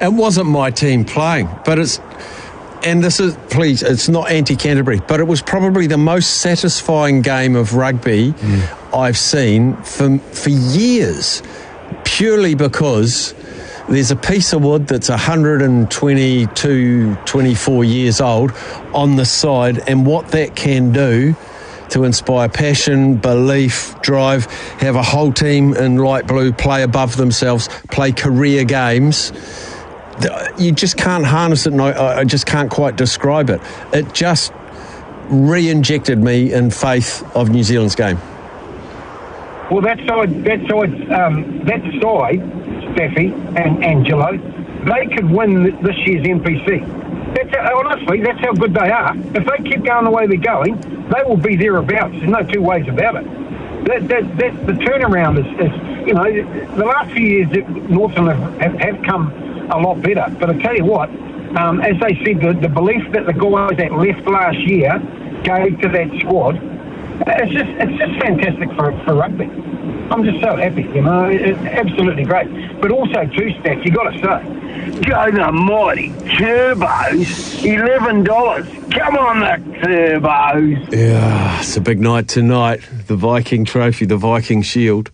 It wasn't my team playing, but it's... And this is, please, it's not anti-Canterbury, but it was probably the most satisfying game of rugby I've seen for years, purely because there's a piece of wood that's 122, 24 years old on the side, and what that can do to inspire passion, belief, drive, have a whole team in light blue play above themselves, play career games. You just can't harness it, and I just can't quite describe it. It just re-injected me in faith of New Zealand's game. Well, that side, Staffy and Angelo, they could win this year's NPC. Honestly, that's how good they are. If they keep going the way they're going, they will be thereabouts. There's no two ways about it. The turnaround is, you know, the last few years Northland have come a lot better. But I tell you what, as they said, the belief that the guys that left last year gave to that squad, it's just fantastic for rugby. I'm just so happy, you know. It's absolutely great. But also, too, Stack, you got to say, go the mighty Turbos, $11. Come on, the Turbos. Yeah, it's a big night tonight. The Viking Trophy, the Viking Shield.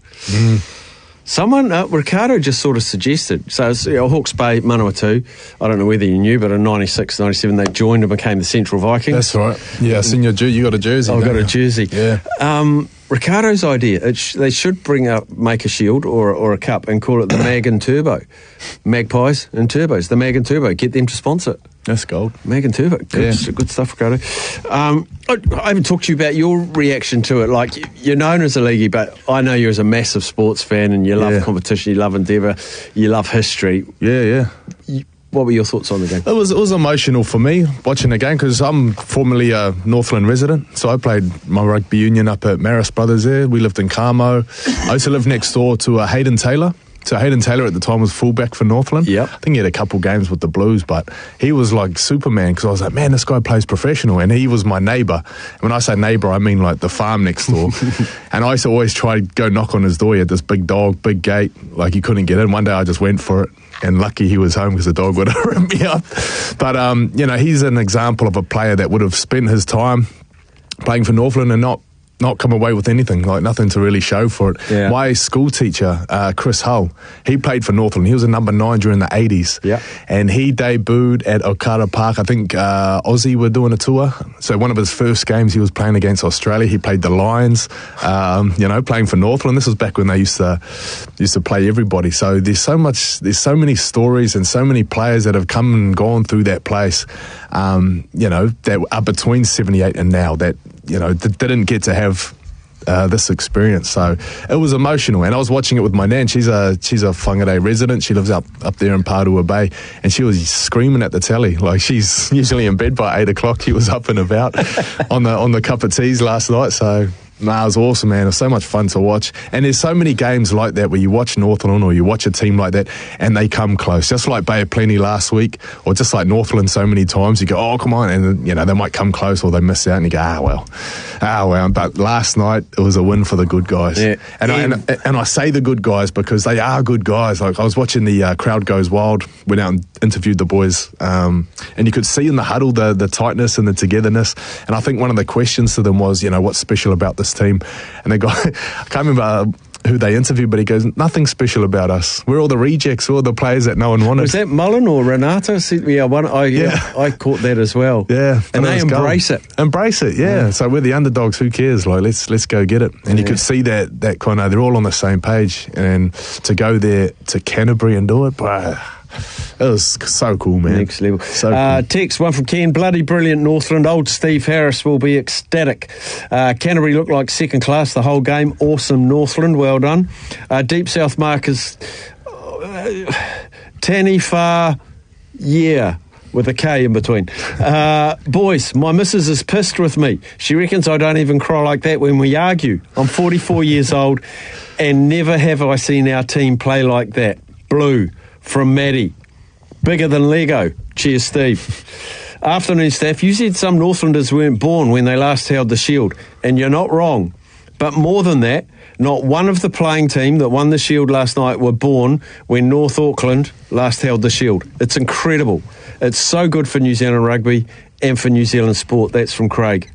Someone, Ricardo just sort of suggested, so it's, Hawke's Bay, Manawatu, I don't know whether you knew, but in 96, 97 they joined and became the Central Vikings. That's right. Yeah, I seen your jersey. You got a jersey. I've got a jersey. Yeah. Ricardo's idea, they should make a shield or a cup and call it the Mag and Turbo. Magpies and Turbos, the Mag and Turbo. Get them to sponsor it. That's gold. Mag and Turbo. Good stuff, Ricardo. I haven't talked to you about your reaction to it. Like, you're known as a leaguey, but I know you as a massive sports fan and you love competition, you love endeavour, you love history. Yeah. What were your thoughts on the game? It was emotional for me watching the game because I'm formerly a Northland resident. So I played my rugby union up at Maris Brothers there. We lived in Carmo. I used to live next door to Hayden Taylor. So Hayden Taylor at the time was fullback for Northland. Yep. I think he had a couple games with the Blues, but he was like Superman because I was like, man, this guy plays professional. And he was my neighbour. When I say neighbour, I mean like the farm next door. And I used to always try to go knock on his door. He had this big dog, big gate, like he couldn't get in. One day I just went for it. And lucky he was home because the dog would have ripped me up. But, he's an example of a player that would have spent his time playing for Northland and not come away with anything, like nothing to really show for it. Yeah. My school teacher, Chris Hull, he played for Northland. He was a number 9 during the 80s. Yeah. And he debuted at Okara Park. I think Aussie were doing a tour. So one of his first games he was playing against Australia. He played the Lions, playing for Northland. This was back when they used to play everybody. So there's so many stories and so many players that have come and gone through that place, that are between 78 and now that, that didn't get to have this experience. So it was emotional, and I was watching it with my nan. She's a Whangarei resident. She lives up there in Pārua Bay, and she was screaming at the telly. Like, she's usually in bed by 8 o'clock. She was up and about on the cup of teas last night. So it was awesome, man. It was so much fun to watch. And there's so many games like that where you watch Northland or you watch a team like that and they come close. Just like Bay of Plenty last week, or just like Northland so many times. You go, oh, come on. And, they might come close or they miss out and you go, well. But last night, it was a win for the good guys. Yeah. And I say the good guys because they are good guys. Like, I was watching the Crowd Goes Wild, went out and interviewed the boys, and you could see in the huddle the tightness and the togetherness. And I think one of the questions to them was, what's special about this team? And the guy, I can't remember who they interviewed, but he goes, nothing special about us. We're all the rejects, we're all the players that no one wanted. Was that Mullen or Renato? I caught that as well. Yeah. And they embrace it. Embrace it, yeah. So we're the underdogs, who cares? Like, let's go get it. And you could see that kind of, they're all on the same page. And to go there to Canterbury and do it, it was so cool, man. Next level. So cool. Text one from Ken. Bloody brilliant Northland. Old Steve Harris will be ecstatic. Canterbury looked like second class the whole game. Awesome Northland. Well done. Deep South Markers. Taniwha. Yeah. With a K in between. Boys, my missus is pissed with me. She reckons I don't even cry like that when we argue. I'm 44 years old and never have I seen our team play like that. Blue. From Maddie. Bigger than Lego. Cheers, Steve. Afternoon, staff. You said some Northlanders weren't born when they last held the shield, and you're not wrong. But more than that, not one of the playing team that won the Shield last night were born when North Auckland last held the Shield. It's incredible. It's so good for New Zealand rugby and for New Zealand sport. That's from Craig.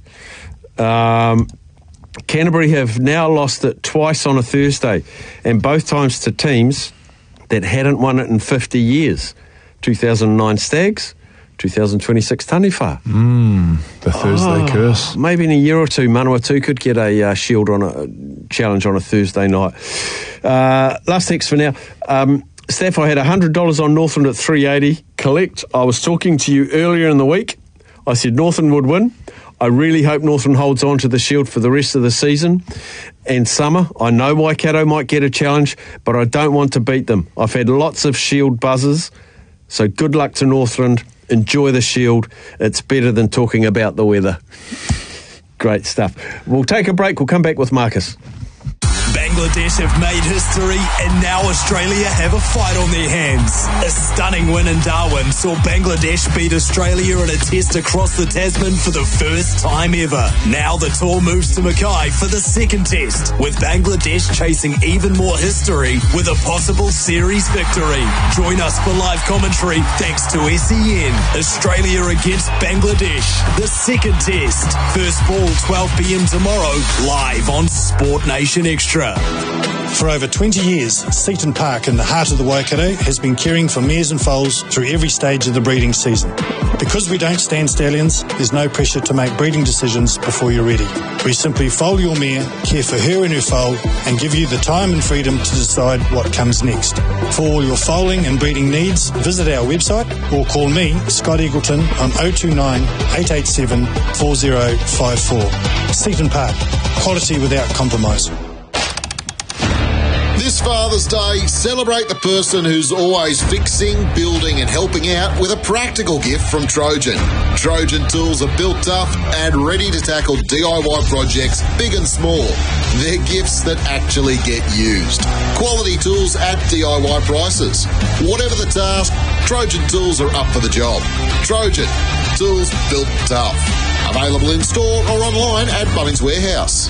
Canterbury have now lost it twice on a Thursday, and both times to teams that hadn't won it in 50 years. 2009 Stags, 2026 Taniwha. The Thursday curse. Maybe in a year or two, Manawatu could get a Shield on a challenge on a Thursday night. Last text for now. Steph, I had $100 on Northland at 380. Collect. I was talking to you earlier in the week. I said Northland would win. I really hope Northland holds on to the Shield for the rest of the season and summer. I know Waikato might get a challenge, but I don't want to beat them. I've had lots of Shield buzzers, so good luck to Northland. Enjoy the Shield. It's better than talking about the weather. Great stuff. We'll take a break. We'll come back with Marcus. Bangladesh have made history, and now Australia have a fight on their hands. A stunning win in Darwin saw Bangladesh beat Australia in a test across the Tasman for the first time ever. Now the tour moves to Mackay for the second test, with Bangladesh chasing even more history with a possible series victory. Join us for live commentary thanks to SEN. Australia against Bangladesh, the second test. First ball 12 p.m. tomorrow, live on Sport Nation Extra. For over 20 years, Seaton Park in the heart of the Waikato has been caring for mares and foals through every stage of the breeding season. Because we don't stand stallions, there's no pressure to make breeding decisions before you're ready. We simply foal your mare, care for her and her foal, and give you the time and freedom to decide what comes next. For all your foaling and breeding needs, visit our website or call me, Scott Eagleton, on 029 887 4054. Seaton Park, quality without compromise. This Father's Day, celebrate the person who's always fixing, building and helping out with a practical gift from Trojan. Trojan tools are built tough and ready to tackle DIY projects big and small. They're gifts that actually get used. Quality tools at DIY prices. Whatever the task, Trojan tools are up for the job. Trojan, tools built tough. Available in store or online at Bunnings Warehouse.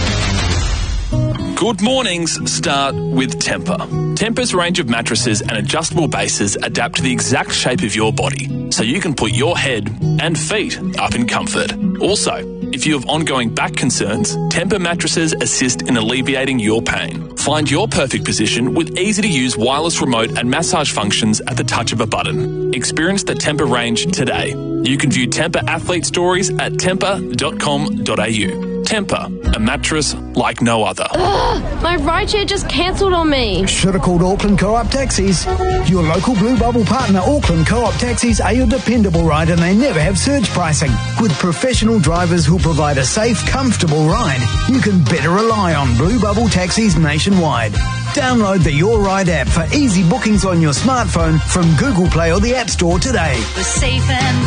Good mornings start with Tempur. Tempur's range of mattresses and adjustable bases adapt to the exact shape of your body, so you can put your head and feet up in comfort. Also, if you have ongoing back concerns, Tempur mattresses assist in alleviating your pain. Find your perfect position with easy-to-use wireless remote and massage functions at the touch of a button. Experience the Tempur range today. You can view Tempur athlete stories at tempur.com.au. Tempur, a mattress like no other. My rideshare just cancelled on me. Should have called Auckland Co-op Taxis. Your local Blue Bubble partner, Auckland Co-op Taxis, are your dependable ride, and they never have surge pricing. With professional drivers who provide a safe, comfortable ride, you can better rely on Blue Bubble Taxis nationwide. Download the Your Ride app for easy bookings on your smartphone from Google Play or the App Store today. We're safe and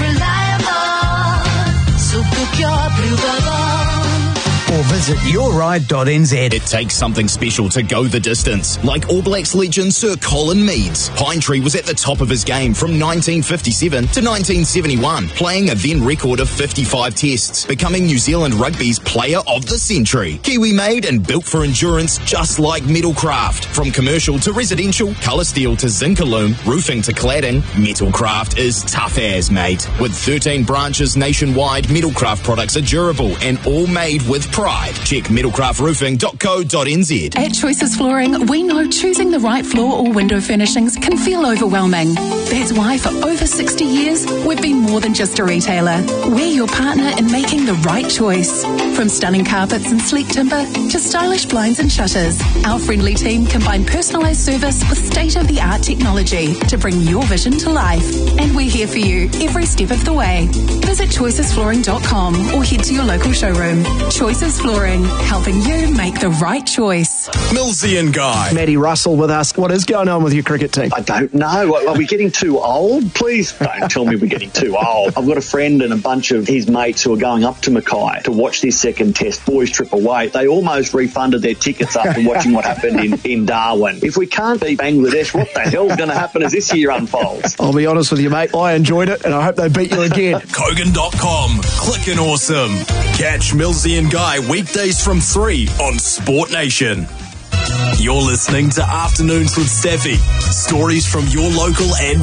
reliable, so book your Blue Bubble. Or visit yourride.nz. It takes something special to go the distance, like All Blacks legend Sir Colin Meads. Pine Tree was at the top of his game from 1957 to 1971, playing a then record of 55 tests, becoming New Zealand rugby's player of the century. Kiwi made and built for endurance, just like Metalcraft. From commercial to residential, colour steel to Zincalume, roofing to cladding, Metalcraft is tough as, mate. With 13 branches nationwide, Metalcraft products are durable and all made with pride. Check metalcraftroofing.co.nz. At Choices Flooring, we know choosing the right floor or window furnishings can feel overwhelming. That's why for over 60 years, we've been more than just a retailer. We're your partner in making the right choice. From stunning carpets and sleek timber to stylish blinds and shutters, our friendly team combine personalised service with state-of-the-art technology to bring your vision to life. And we're here for you every step of the way. Visit choicesflooring.com or head to your local showroom. Choices Flooring, helping you make the right choice. Millsy and Guy. Matty Russell with us. What is going on with your cricket team? I don't know. Are we getting too too old? Please don't tell me we're getting too old. I've got a friend and a bunch of his mates who are going up to Mackay to watch this second test. Boys trip away. They almost refunded their tickets after watching what happened in Darwin. If we can't beat Bangladesh, what the hell's going to happen as this year unfolds? I'll be honest with you, mate. I enjoyed it, and I hope they beat you again. Kogan.com. Clickin' awesome. Catch Millsy and Guy weekdays from 3 on Sport Nation. You're listening to Afternoons with Steffi. Stories from your local and